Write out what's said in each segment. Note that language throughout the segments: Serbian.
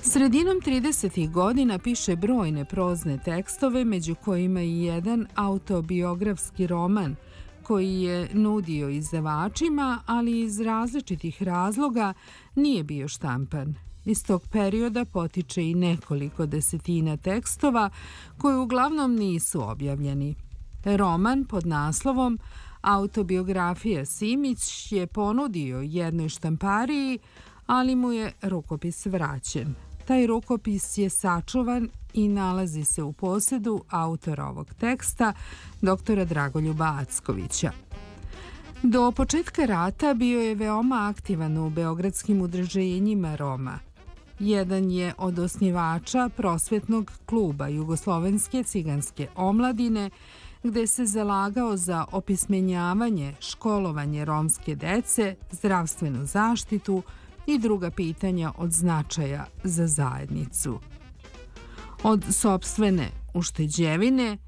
Sredinom 30. godina piše brojne prozne tekstove, među kojima i jedan autobiografski roman koji je nudio izdavačima, ali iz različitih razloga nije bio štampan. Iz tog perioda potiče i nekoliko desetina tekstova koji uglavnom nisu objavljeni. Roman pod naslovom Autobiografija Simić je ponudio jednoj štampariji, ali mu je rukopis vraćen. Taj rukopis je sačuvan i nalazi se u posedu autora ovog teksta, doktora Dragoljuba Ackovića. Do početka rata bio je veoma aktivan u beogradskim udruženjima Roma. Jedan je od osnivača prosvetnog kluba Jugoslovenske ciganske omladine, gde se zalagao za opismenjavanje, školovanje romske dece, zdravstvenu zaštitu i druga pitanja od značaja za zajednicu. Od sopstvene ušteđevine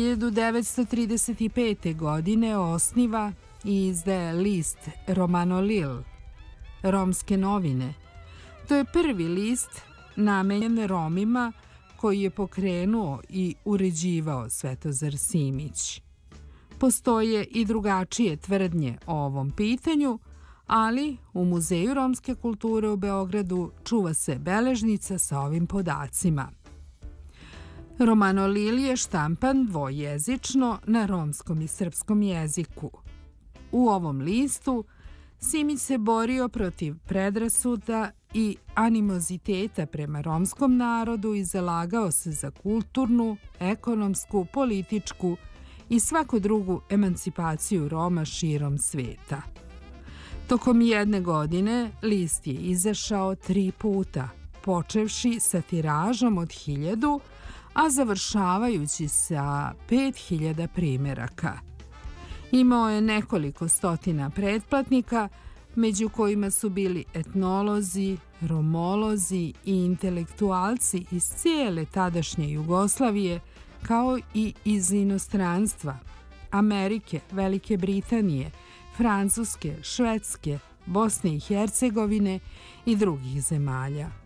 1935. godine osniva i izdaje list Romanolil, Romske novine. To je prvi list namenjen Romima koji je pokrenuo i uređivao Svetozar Simić. Postoje i drugačije tvrdnje o ovom pitanju, ali u Muzeju romske kulture u Beogradu čuva se beležnica sa ovim podacima. Romanolil je štampan dvojezično na romskom i srpskom jeziku. U ovom listu Simić se borio protiv predrasuda i animoziteta prema romskom narodu i zalagao se za kulturnu, ekonomsku, političku i svaku drugu emancipaciju Roma širom sveta. Tokom jedne godine list je izašao 3 puta, počevši sa tiražom od 1000, a završavajući sa 5000 primeraka. Imao je nekoliko stotina pretplatnika, među kojima su bili etnolozi, romolozi i intelektualci iz cijele tadašnje Jugoslavije, kao i iz inostranstva, Amerike, Velike Britanije, Francuske, Švedske, Bosne i Hercegovine i drugih zemalja.